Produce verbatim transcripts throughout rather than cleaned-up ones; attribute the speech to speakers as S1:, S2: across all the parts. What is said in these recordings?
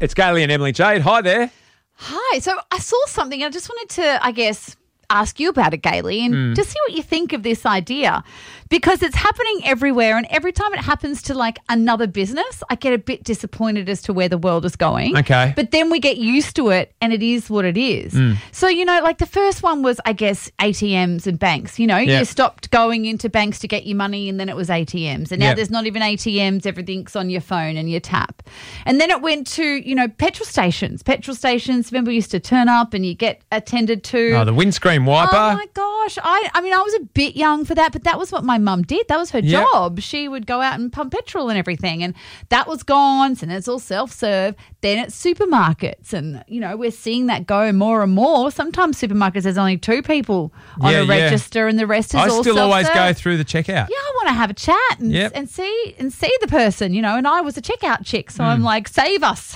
S1: It's Gailey and Emily Jade. Hi there.
S2: Hi. So I saw something. I just wanted to, I guess, ask you about it, Gailey, and
S1: Mm.
S2: to see what you think of this idea, because it's happening everywhere, and every time it happens to like another business, I get a bit disappointed as to where the world is going.
S1: Okay.
S2: But then we get used to it, and it is what it is.
S1: Mm.
S2: So, you know, like the first one was, I guess, A T Ms and banks. You know,
S1: Yeah.
S2: you stopped going into banks to get your money, and then it was A T Ms. And now
S1: Yeah.
S2: there's not even A T Ms. Everything's on your phone and your tap. And then it went to, you know, petrol stations. Petrol stations, remember, we used to turn up and you get attended to.
S1: Oh, the windscreen wiper.
S2: Oh, my gosh. I, I mean, I was a bit young for that, but that was what my mum did. That was her
S1: Yep.
S2: job. She would go out and pump petrol and everything. And that was gone. So now it's all self-serve. Then it's supermarkets. And, you know, we're seeing that go more and more. Sometimes supermarkets, there's only two people on
S1: Yeah,
S2: a
S1: yeah.
S2: register and the rest is
S1: I
S2: all
S1: still always
S2: self-serve.
S1: go through the checkout.
S2: Yeah, I want to have a chat and,
S1: Yep.
S2: and see and see the person, you know, and I was a checkout chick, so
S1: Mm.
S2: I'm like, save us.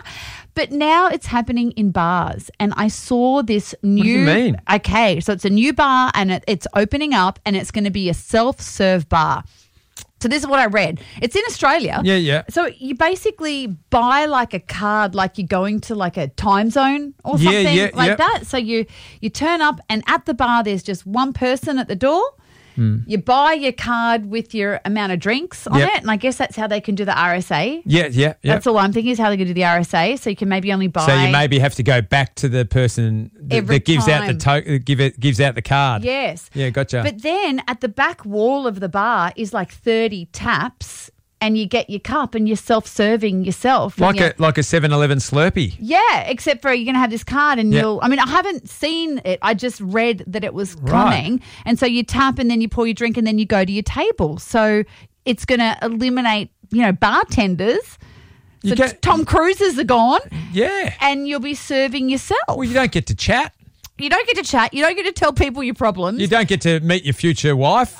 S2: But now it's happening in bars, and I saw this new.
S1: do you mean?
S2: Okay, so it's a new bar, and it, it's opening up, and it's going to be a self-serve bar. So this is what I read. It's in Australia.
S1: Yeah, yeah.
S2: So you basically buy like a card, like you're going to like a time zone or
S1: Yeah,
S2: something
S1: yeah,
S2: like
S1: yeah.
S2: that. So you you turn up, and at the bar there's just one person at the door. You buy your card with your amount of drinks on
S1: Yep.
S2: it, and I guess that's how they can do the R S A.
S1: Yeah, yeah, yeah.
S2: That's all I'm thinking is how they can do the R S A. So you can maybe only buy.
S1: So you maybe have to go back to the person that,
S2: Every
S1: that gives out the
S2: time.
S1: to- give it gives out the card.
S2: Yes.
S1: Yeah, gotcha.
S2: But then at the back wall of the bar is like thirty taps, and you get your cup, and you're self-serving yourself. and
S1: like
S2: you're-
S1: a like a seven eleven Slurpee.
S2: Yeah, except for you're going to have this card and
S1: Yeah.
S2: you'll, I mean, I haven't seen it. I just read that it was
S1: Right.
S2: coming. And so you tap and then you pour your drink and then you go to your table. So it's going to eliminate, you know, bartenders.
S1: You
S2: So
S1: get-
S2: Tom Cruises are gone
S1: Yeah.
S2: and you'll be serving yourself.
S1: Well, you don't get to chat.
S2: You don't get to chat. You don't get to tell people your problems.
S1: You don't get to meet your future wife.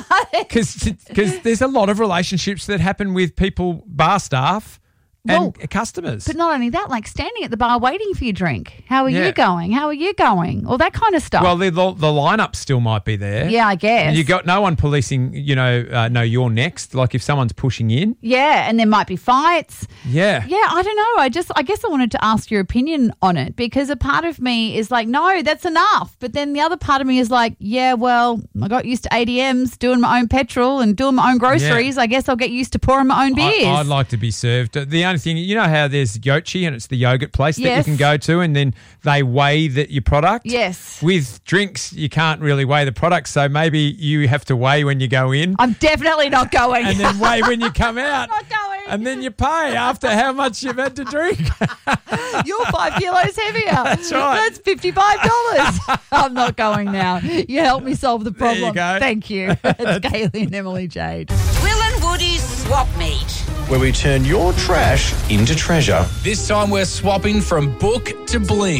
S1: Because there's a lot of relationships that happen with people, bar staff and
S2: Well,
S1: customers.
S2: But not only that, like standing at the bar waiting for your drink. How are
S1: Yeah.
S2: you going? How are you going? All that kind of stuff.
S1: well, the, the, the lineup still might be there.
S2: yeah, I guess.
S1: And you got no one policing, you know, uh, no, you're next. Like if someone's pushing in.
S2: yeah, and there might be fights.
S1: Yeah.
S2: Yeah, I don't know. I just, I guess I wanted to ask your opinion on it, because a part of me is like, no, that's enough. But then the other part of me is like, yeah, well, I got used to A T Ms, doing my own petrol and doing my own groceries. I guess I'll get used to pouring my own beers.
S1: I, I'd like to be served. The only thing, you know how there's Yochi and it's the yogurt place that you
S2: Yes.
S1: can go to and then they weigh the, your product?
S2: Yes.
S1: With drinks, you can't really weigh the product, so maybe you have to weigh when you go in
S2: I'm definitely not going.
S1: and then weigh when you come out.
S2: not going.
S1: And then you pay after how much you've had to drink.
S2: You're five kilos heavier. That's
S1: right.
S2: That's fifty-five dollars. I'm not going now. You helped me solve the
S1: There you
S2: problem.
S1: go.
S2: Thank you. It's Gailey and Emily Jade.
S3: Will and Woody's Swap Meet.
S4: where we turn your trash into treasure.
S5: This time we're swapping from book to bling.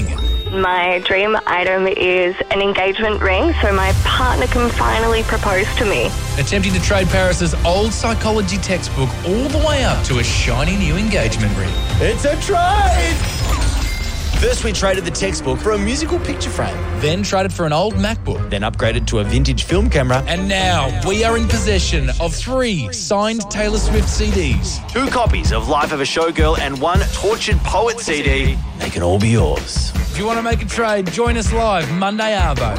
S6: My dream item is an engagement ring so my partner can finally propose to me.
S5: Attempting to trade Paris's old psychology textbook all the way up to a shiny new engagement ring.
S4: It's a trade! First, we traded the textbook for a musical picture frame,
S5: Then traded for an old MacBook.
S4: then upgraded to a vintage film camera,
S5: And now we are in possession of three signed Taylor Swift C Ds.
S4: two copies of Life of a Showgirl, and one Tortured Poet C D. They can all be yours.
S5: If you want to make a trade, join us live Monday Arvo.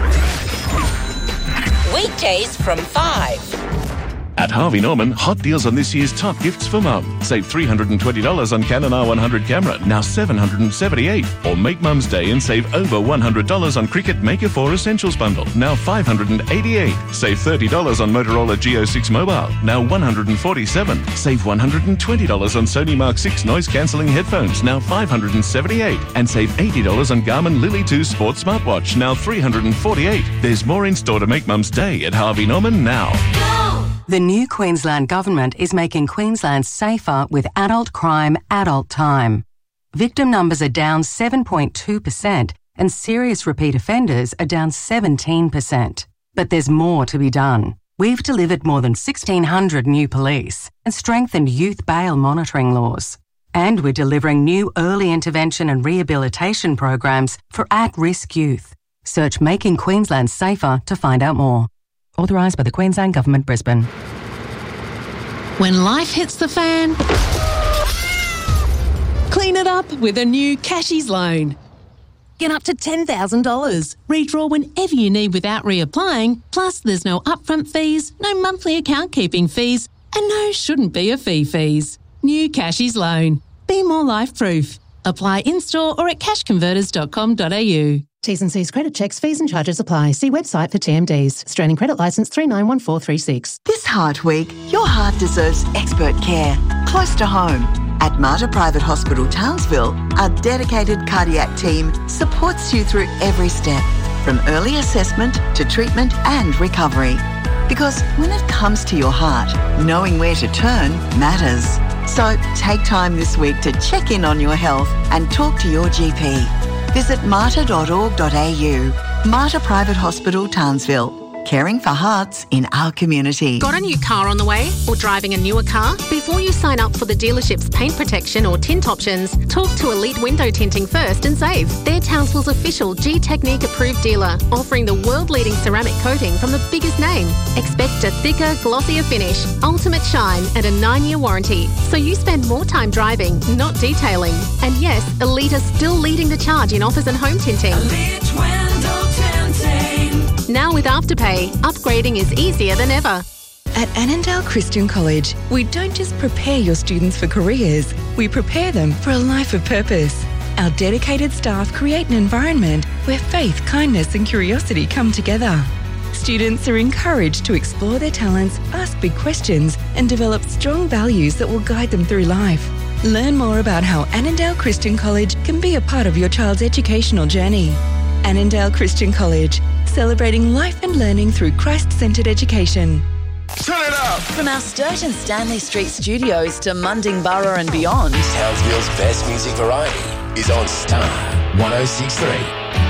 S3: Weekdays from five.
S7: At Harvey Norman, hot deals on this year's top gifts for mum. Save three hundred twenty dollars on Canon R one hundred camera, now seven hundred seventy-eight dollars. Or make Mum's Day and save over one hundred dollars on Cricket Maker four Essentials bundle, now five hundred eighty-eight dollars. Save thirty dollars on Motorola G O six mobile, now one hundred forty-seven dollars. Save one hundred twenty dollars on Sony Mark six noise-cancelling headphones, now five hundred seventy-eight dollars. And save eighty dollars on Garmin Lily two Sports smartwatch, now three hundred forty-eight dollars. There's more in store to make Mum's Day at Harvey Norman now.
S8: The new Queensland Government is making Queensland safer with adult crime, adult time. Victim numbers are down seven point two percent and serious repeat offenders are down seventeen percent. But there's more to be done. We've delivered more than sixteen hundred new police and strengthened youth bail monitoring laws. And we're delivering new early intervention and rehabilitation programs for at-risk youth. Search Making Queensland Safer to find out more. Authorised by the Queensland Government, Brisbane.
S9: When life hits the fan, clean Clean it up with a new Cashies loan. Get up to ten thousand dollars. Redraw whenever you need without reapplying. Plus, there's no upfront fees, no monthly account keeping fees, and no shouldn't be a fee fees. New Cashies loan. Be more life-proof. Apply in-store or at cash converters dot com dot a u.
S10: T's and C's credit checks, fees and charges apply. See website for T M Ds. Australian Credit Licence three nine one four three six.
S11: This heart week, your heart deserves expert care, close to home. At Mater Private Hospital Townsville, our dedicated cardiac team supports you through every step, from early assessment to treatment and recovery. Because when it comes to your heart, knowing where to turn matters. So take time this week to check in on your health and talk to your G P. Visit mater dot org dot a u. Mater Private Hospital Townsville. Caring for hearts in our community.
S12: Got a new car on the way or driving a newer car? Before you sign up for the dealership's paint protection or tint options, talk to Elite Window Tinting first and save. They're Townsville's official G-Technique approved dealer, offering the world-leading ceramic coating from the biggest name. Expect a thicker, glossier finish, ultimate shine and a nine-year warranty. So you spend more time driving, not detailing. And yes, Elite are still leading the charge in offers and home tinting.
S13: Elite Window Tinting.
S12: Now with Afterpay, upgrading is easier than ever.
S14: At Annandale Christian College, we don't just prepare your students for careers, we prepare them for a life of purpose. Our dedicated staff create an environment where faith, kindness and curiosity come together. Students are encouraged to explore their talents, ask big questions and develop strong values that will guide them through life. Learn more about how Annandale Christian College can be a part of your child's educational journey. Annandale Christian College, celebrating life and learning through Christ-centred education.
S15: Turn it up!
S16: From our Sturt and Stanley Street studios to Mundingburra and beyond,
S17: Townsville's best music variety is on Star one oh six point three.